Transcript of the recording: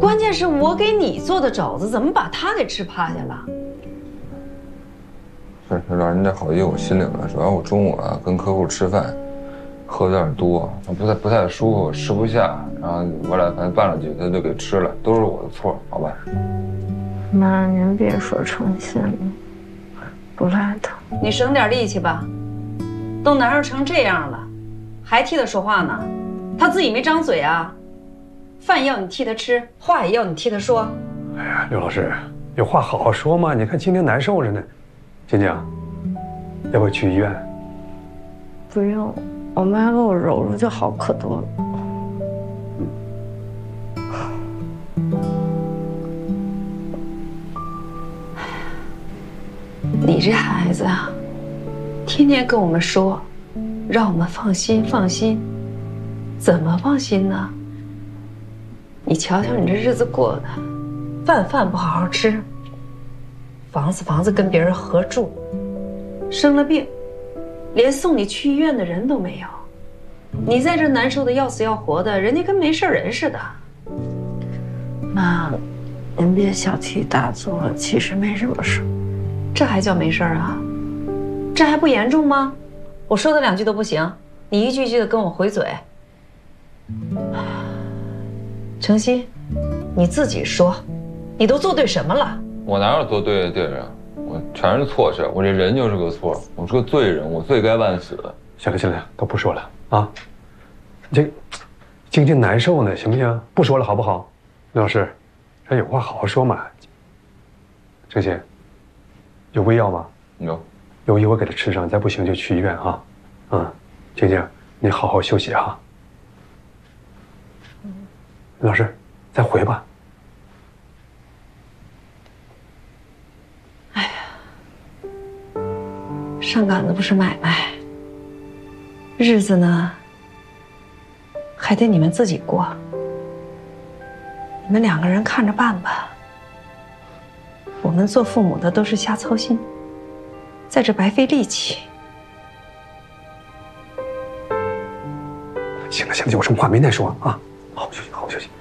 关键是我给你做的肘子，怎么把他给吃趴下了？ 是刘老师，您这好意我心领了。主要我中午啊跟客户吃饭，喝的有点多，不太舒服，吃不下。然后我俩反正拌了几个，他就给吃了，都是我的错，好吧？ 妈，您别说诚信了，不赖他。 你省点力气吧，都难受成这样了，还替他说话呢？他自己没张嘴啊？饭要你替他吃，话也要你替他说。 哎呀，刘老师，有话好好说嘛！你看今天难受着呢。晶晶，要不要去医院？ 不用，我妈给我揉揉就好可多了。 你这孩子啊，天天跟我们说，让我们放心放心，怎么放心呢？你瞧瞧你这日子过的，饭不好好吃，房子跟别人合住，生了病，连送你去医院的人都没有，你在这难受的要死要活的，人家跟没事人似的。 妈，您别小题大做，其实没什么事。 这还叫没事啊？这还不严重吗？我说他2句都不行，你一句句的跟我回嘴。程曦，你自己说，你都做对什么了？ 我哪有做对的地儿啊？我全是错事，我这人就是个错，我是个罪人，我罪该万死。 行了，都不说了啊！这晶晶难受呢，行不行？不说了好不好？刘老师，咱有话好好说嘛。程曦，有胃药吗？有一会儿给他吃上，再不行就去医院啊。晶晶，你好好休息啊。老师，再回吧。 哎呀，上杆子不是买卖，日子呢还得你们自己过，你们2个人看着办吧。我们做父母的都是瞎操心，在这白费力气。 行了，有什么话明天说啊！好好休息，好好休息。